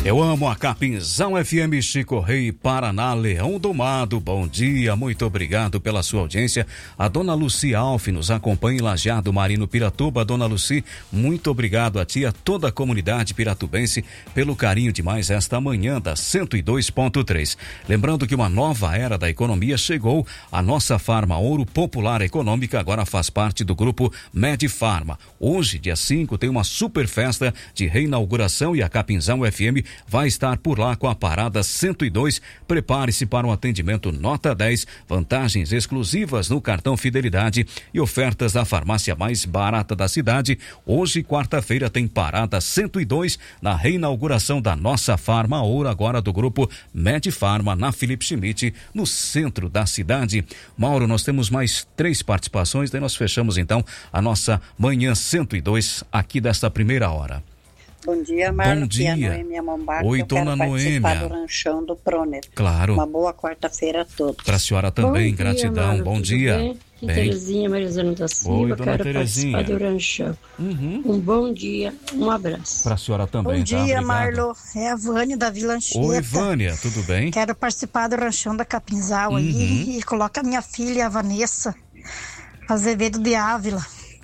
Eu amo a Capinzão FM, Chico Rei, Paraná, Leão do Mato. Bom dia, muito obrigado pela sua audiência. A dona Luci Alf nos acompanha em Lajeado Marino Piratuba. Dona Luci, muito obrigado a ti e a toda a comunidade piratubense pelo carinho demais esta manhã da 102.3. Lembrando que uma nova era da economia chegou. A nossa Farma Ouro Popular Econômica agora faz parte do grupo Medifarma. Hoje, dia 5, tem uma super festa de reinauguração e a Capinzão FM vai estar por lá com a parada 102. Prepare-se para um atendimento nota 10, vantagens exclusivas no cartão Fidelidade e ofertas da farmácia mais barata da cidade. Hoje, quarta-feira, tem parada 102 na reinauguração da nossa Farma Ouro, agora do grupo Medifarma, na Felipe Schmidt, no centro da cidade. Mauro, nós temos mais 3 participações, daí nós fechamos então a nossa manhã 102 aqui desta primeira hora. Bom dia, Marlon. Bom dia. Aqui é a Noêmia Mombardo. Oi, eu quero dona participar Noêmia. do ranchão do Proner. Claro. Uma boa quarta-feira a todos. Para a senhora também, Bom gratidão. Dia, Mauro, bom tudo dia. Bem? Aqui Terezinha Marizano da Silva. Oi, dona quero Terezinha. participar do ranchão. Um bom dia, um abraço. Para a senhora também. Bom dia, Obrigado. Marlon. É a Vânia da Vila Anchieta. Oi, Vânia, tudo bem? Quero participar do ranchão da Capinzal aí e coloca a minha filha, a Vanessa Azevedo de Ávila.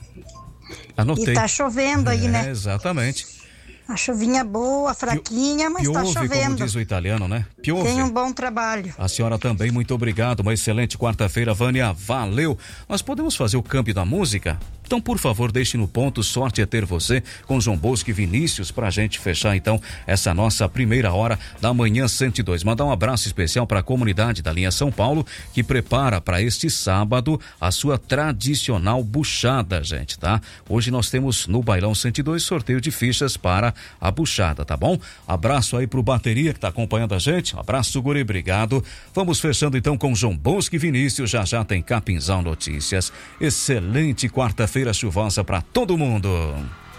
Anotei. E tá chovendo aí, né? Exatamente. A chuvinha boa, fraquinha, mas tá Piove, como chovendo. diz o italiano, né? Piove. Tenha um bom trabalho. A senhora também, muito obrigado. Uma excelente quarta-feira, Vânia. Valeu. Nós podemos fazer o câmbio da música? Então, por favor, deixe no ponto. Sorte é ter você com João Bosco e Vinícius pra gente fechar, então, essa nossa primeira hora da manhã 102. Mandar um abraço especial para a comunidade da linha São Paulo, que prepara para este sábado a sua tradicional buchada, gente, tá? Hoje nós temos no Bailão 102 sorteio de fichas para a buchada, tá bom? Abraço aí pro Bateria que tá acompanhando a gente. Abraço, guri, obrigado. Vamos fechando então com João Bosco e Vinícius. Já tem Capinzão Notícias. Excelente quarta-feira chuvosa para todo mundo.